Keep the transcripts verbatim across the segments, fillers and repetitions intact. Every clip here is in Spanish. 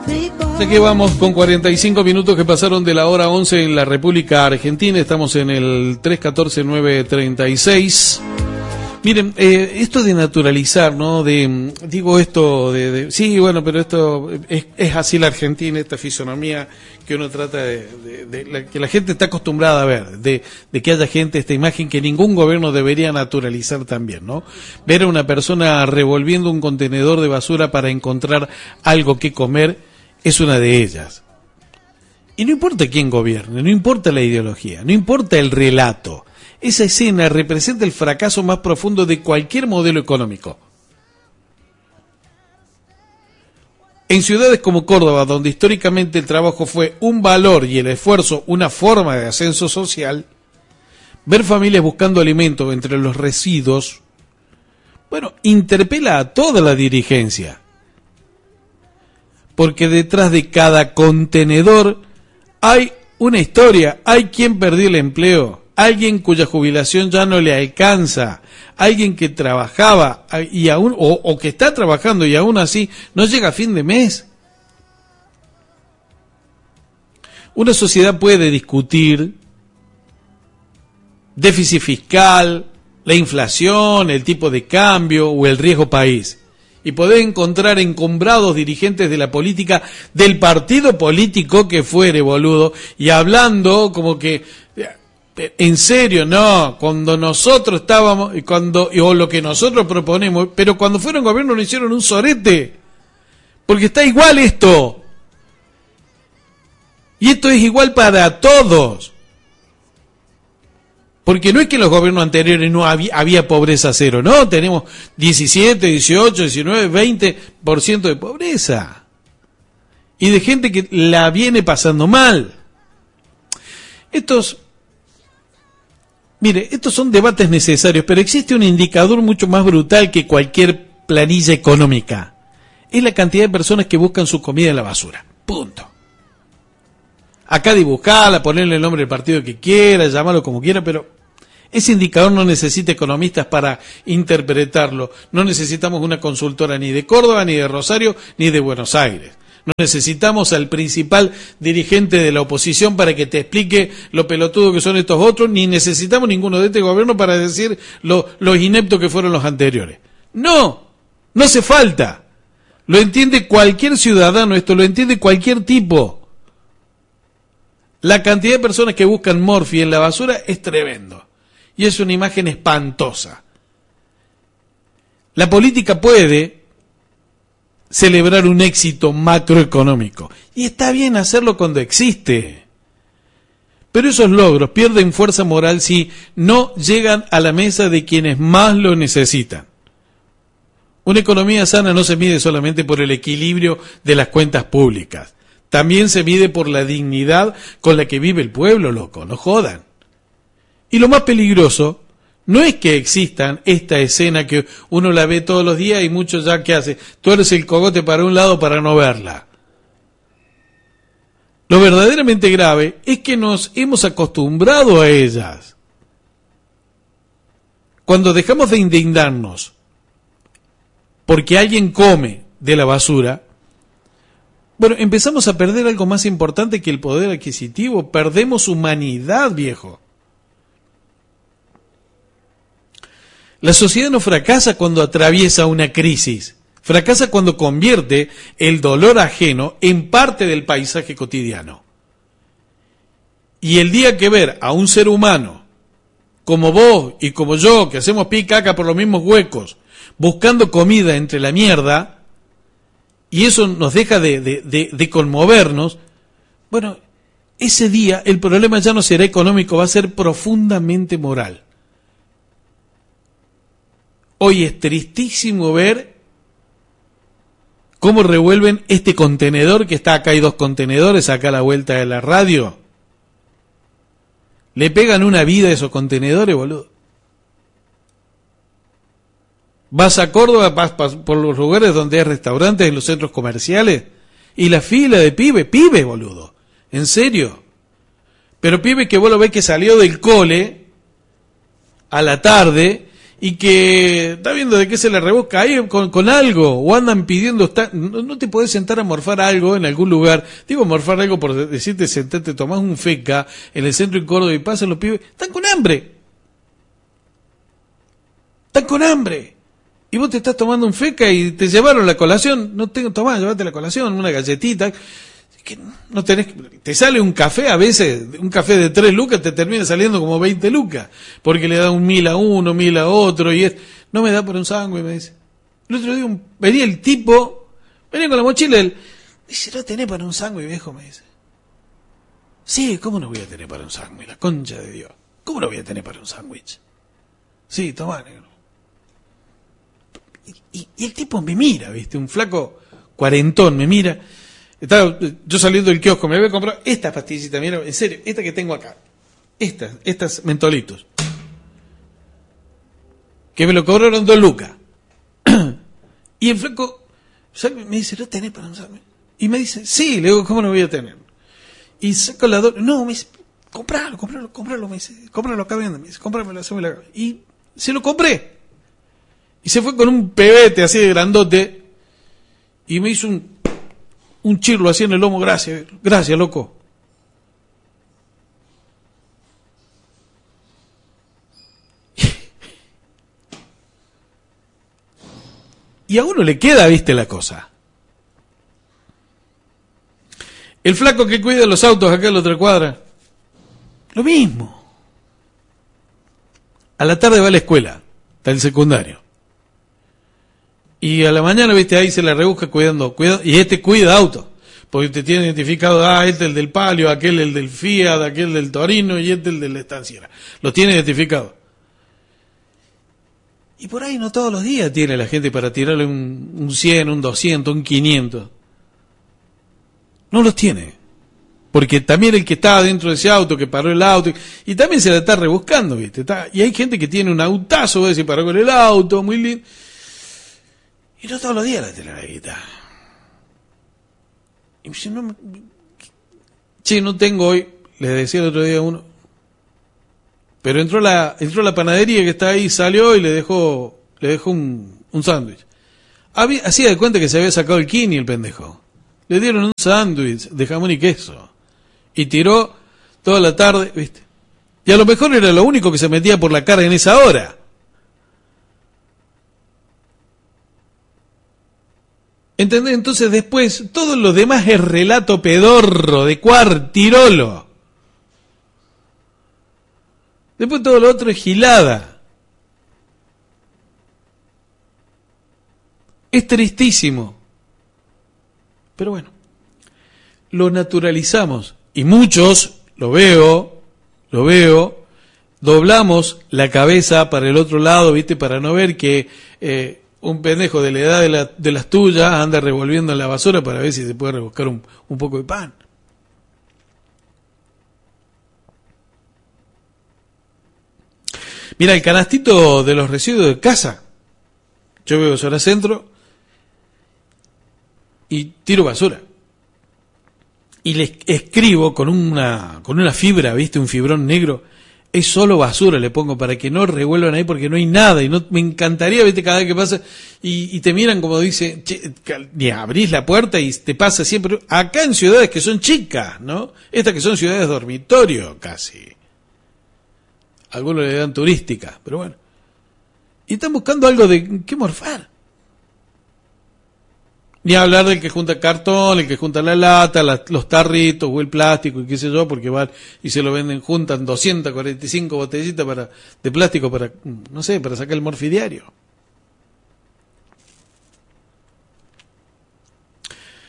Así que vamos con cuarenta y cinco minutos que pasaron de la hora once en la República Argentina. Estamos en el tres catorce nueve treinta y seis. Miren, eh, esto de naturalizar, ¿no? De, digo esto de, de sí, bueno, pero esto es, es así la Argentina, esta fisonomía que uno trata de, de, de la, que la gente está acostumbrada a ver, de, de que haya gente, esta imagen que ningún gobierno debería naturalizar también, ¿no? Ver a una persona revolviendo un contenedor de basura para encontrar algo que comer es una de ellas. Y no importa quién gobierne, no importa la ideología, no importa el relato. Esa escena representa el fracaso más profundo de cualquier modelo económico. En ciudades como Córdoba, donde históricamente el trabajo fue un valor y el esfuerzo una forma de ascenso social, ver familias buscando alimento entre los residuos, bueno, interpela a toda la dirigencia. Porque detrás de cada contenedor hay una historia, hay quien perdió el empleo, alguien cuya jubilación ya no le alcanza, alguien que trabajaba y aún o, o que está trabajando y aún así no llega a fin de mes. Una sociedad puede discutir déficit fiscal, la inflación, el tipo de cambio o el riesgo país. Y podés encontrar encumbrados dirigentes de la política, del partido político que fuere, boludo, y hablando como que, en serio, no, cuando nosotros estábamos, y cuando, o lo que nosotros proponemos, pero cuando fueron gobierno no hicieron un sorete, porque está igual esto. Y esto es igual para todos. Porque no es que en los gobiernos anteriores no había, había pobreza cero, no, tenemos diecisiete, dieciocho, diecinueve, veinte por ciento de pobreza. Y de gente que la viene pasando mal. Estos, mire, estos son debates necesarios, pero existe un indicador mucho más brutal que cualquier planilla económica. Es la cantidad de personas que buscan su comida en la basura. Punto. Acá dibujarla, ponerle el nombre del partido que quiera, llamarlo como quiera, pero ese indicador no necesita economistas para interpretarlo. No necesitamos una consultora ni de Córdoba, ni de Rosario, ni de Buenos Aires. No necesitamos al principal dirigente de la oposición para que te explique lo pelotudo que son estos otros, ni necesitamos ninguno de este gobierno para decir lo, los ineptos que fueron los anteriores. No, no hace falta. Lo entiende cualquier ciudadano, esto lo entiende cualquier tipo. La cantidad de personas que buscan morfi en la basura es tremendo. Y es una imagen espantosa. La política puede celebrar un éxito macroeconómico. Y está bien hacerlo cuando existe. Pero esos logros pierden fuerza moral si no llegan a la mesa de quienes más lo necesitan. Una economía sana no se mide solamente por el equilibrio de las cuentas públicas. También se mide por la dignidad con la que vive el pueblo, loco, no jodan. Y lo más peligroso no es que existan esta escena que uno la ve todos los días y muchos ya que hace, tú eres el cogote para un lado para no verla. Lo verdaderamente grave es que nos hemos acostumbrado a ellas. Cuando dejamos de indignarnos porque alguien come de la basura, bueno, empezamos a perder algo más importante que el poder adquisitivo. Perdemos humanidad, viejo. La sociedad no fracasa cuando atraviesa una crisis. Fracasa cuando convierte el dolor ajeno en parte del paisaje cotidiano. Y el día que ver a un ser humano, como vos y como yo, que hacemos pi y caca por los mismos huecos, buscando comida entre la mierda, y eso nos deja de, de, de, de conmovernos, bueno, ese día el problema ya no será económico, va a ser profundamente moral. Hoy es tristísimo ver cómo revuelven este contenedor, que está acá, hay dos contenedores acá a la vuelta de la radio. Le pegan una vida a esos contenedores, boludo. Vas a Córdoba, vas por los lugares donde hay restaurantes, en los centros comerciales, y la fila de pibe, pibe, boludo, en serio. Pero pibe que vos lo ves que salió del cole a la tarde y que está viendo de qué se le rebusca ahí con, con algo, o andan pidiendo, está, no, no te podés sentar a morfar algo en algún lugar. Digo morfar algo por decirte, sentate, tomás un feca en el centro de Córdoba y pasan los pibes, están con hambre. Están con hambre. Y vos te estás tomando un feca y te llevaron la colación, no tengo, tomá, llévate la colación, una galletita. Que no tenés, te sale un café a veces, un café de tres lucas te termina saliendo como veinte lucas, porque le da un mil a uno, mil a otro, y es, no me da para un sándwich, me dice. El otro día un, venía el tipo, venía con la mochila, él, dice, ¿no tenés para un sándwich, viejo? Me dice. Sí, ¿cómo no voy a tener para un sándwich? La concha de Dios. ¿Cómo no voy a tener para un sándwich? Sí, tomá, negro. Y, y, y el tipo me mira, viste, un flaco cuarentón me mira. Estaba yo saliendo del kiosco, me había comprado estas pastillitas, mira, en serio, esta que tengo acá, estas, estas mentolitos, que me lo cobraron dos lucas. Y el flaco me dice, ¿no tenés para un sándwich? Y me dice, sí, le digo, ¿cómo no voy a tener? Y saco la dos, no, me dice, compralo, compralo, compralo, me dice, cómpralo acá, vende, me dice, cómpramelo, hacémelo acá. Y se lo compré. Y se fue con un pebete así de grandote, y me hizo un un chirlo así en el lomo, gracias, gracias, loco. Y a uno le queda, viste, la cosa. El flaco que cuida los autos acá en la otra cuadra, lo mismo. A la tarde va a la escuela, está el secundario. Y a la mañana, viste, ahí se la rebusca cuidando, cuidando, y este cuida auto, porque te tiene identificado, ah, este el del Palio, aquel el del Fiat, aquel del Torino, y este el de la Estanciera. Lo tiene identificado. Y por ahí no todos los días tiene la gente para tirarle un, un cien, un doscientos, un quinientos. No los tiene. Porque también el que está dentro de ese auto, que paró el auto, y, y también se la está rebuscando, viste. Está, y hay gente que tiene un autazo, ves, y paró con el auto, muy lindo. Y no todos los días la tiene la guita. Y me dice, no, che, no tengo hoy, le decía el otro día a uno, pero entró la, entró la panadería que está ahí, salió y le dejó, le dejó un, un sándwich. Hacía de cuenta que se había sacado el kini el pendejo. Le dieron un sándwich de jamón y queso. Y tiró toda la tarde, viste. Y a lo mejor era lo único que se metía por la carga en esa hora. ¿Entendés? Entonces después, todo lo demás es relato pedorro, de cuartirolo. Después todo lo otro es gilada. Es tristísimo. Pero bueno, lo naturalizamos. Y muchos, lo veo, lo veo, doblamos la cabeza para el otro lado, ¿viste? Para no ver que eh, un pendejo de la edad de, la, de las tuyas anda revolviendo en la basura para ver si se puede rebuscar un, un poco de pan. Mira, el canastito de los residuos de casa. Yo veo zona centro y tiro basura. Y le escribo con una con una fibra, ¿viste? Un fibrón negro. Es solo basura, le pongo, para que no revuelvan ahí porque no hay nada. Y no me encantaría, ¿viste? Cada vez que pasa y, y te miran como dice, che, ni abrís la puerta y te pasa siempre. Acá en ciudades que son chicas, ¿no? Estas que son ciudades dormitorio casi. Algunos le dan turística, pero bueno. Y están buscando algo de qué morfar. Ni hablar del que junta cartón, el que junta la lata, la, los tarritos o el plástico y qué sé yo, porque van y se lo venden, juntan doscientas cuarenta y cinco botellitas para, de plástico para, no sé, para sacar el morfidiario.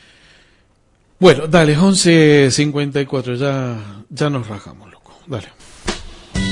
Bueno, dale, once cincuenta y cuatro, ya, ya nos rajamos, loco, dale.